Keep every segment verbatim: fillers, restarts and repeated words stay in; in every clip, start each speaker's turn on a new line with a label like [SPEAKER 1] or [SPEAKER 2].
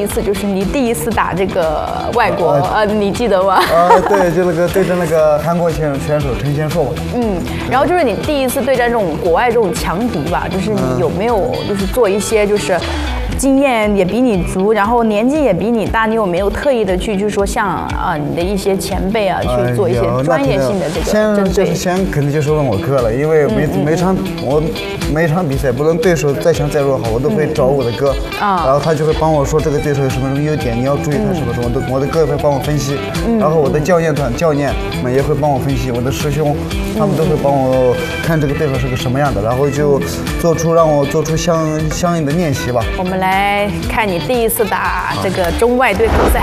[SPEAKER 1] 一次，就是你第一次打这个外国，呃，你记得吗？
[SPEAKER 2] 啊，对，就那个对阵那个韩国选选手陈贤硕。
[SPEAKER 1] 嗯，然后就是你第一次对战这种国外这种强敌吧，就是你有没有就是做一些就是经验也比你足，然后年纪也比你大，你有没有特意的去就是说像啊你的一些前辈啊去做一些专业性的这个针对？
[SPEAKER 2] 先就是先肯定就是问我哥了，因为每每场我每场比赛，不论对手再强再弱好，我都会找我的哥，然后他就会帮我说这个对手有什么什么优点，你要注意他什么什么，我的我的哥也会帮我分析，然后我的教练团教练们也会帮我分析，我的师兄他们都会帮我看这个对手是个什么样的，然后就做出让我做出相相应的练习吧。
[SPEAKER 1] 我们来看你第一次打这个中外对抗赛。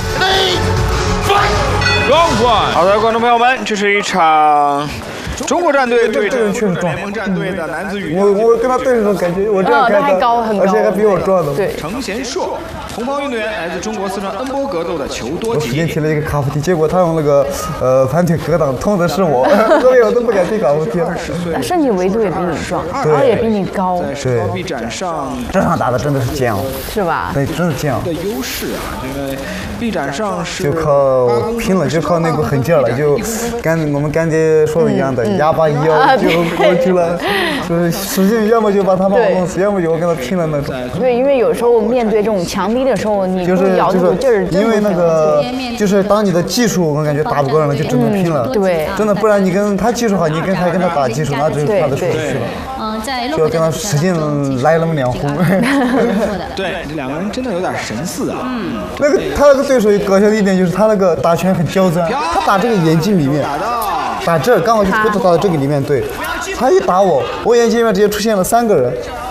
[SPEAKER 3] 好的，观众朋友们，这是一场中国战队对阵
[SPEAKER 2] 确实壮，
[SPEAKER 3] 联盟战队的男子羽
[SPEAKER 2] 我我跟他对的时候感觉我这样
[SPEAKER 1] 他还高很高，
[SPEAKER 2] 而且还比我壮的。
[SPEAKER 1] 对，
[SPEAKER 3] 程贤硕，同方运动员来自中国四川恩波格斗的裘多吉。
[SPEAKER 2] 我使劲踢了一个卡夫踢，结果他用那个呃反腿格挡，痛的是我，所以我都不敢踢卡夫踢了。
[SPEAKER 1] 身体维度也比你壮，然后也比你高，
[SPEAKER 2] 对。
[SPEAKER 3] 臂展上
[SPEAKER 2] 这场打的真的是煎熬，
[SPEAKER 1] 是吧？
[SPEAKER 2] 对，真是煎熬。
[SPEAKER 3] 的优势啊，这个臂展上是
[SPEAKER 2] 就靠拼了，就靠那股狠劲儿了，就跟我们干爹说的一样的，哑巴一摇就过去了，就是使劲，要么就把他把我弄死，要么就我跟他拼了那种。
[SPEAKER 1] 对，因为有时候面对这种强敌的时候，你
[SPEAKER 2] 就是
[SPEAKER 1] 摇那股劲儿，
[SPEAKER 2] 因为那个就是当你的技术我感觉打不过人了，就只能拼了。
[SPEAKER 1] 对，
[SPEAKER 2] 真的，不然你跟他技术好，你跟还跟他打技术，那就是他的出去了。
[SPEAKER 4] 嗯，在
[SPEAKER 2] 就要跟他使劲来那么两壶。
[SPEAKER 3] 对，两个人真的有点神似啊。嗯，
[SPEAKER 2] 那个他那个对手搞笑的一点就是他那个打拳很刁钻，他打这个眼睛里面，打这儿刚好就打到这个里面，对，他一打我，我眼睛里面直接出现了三个人，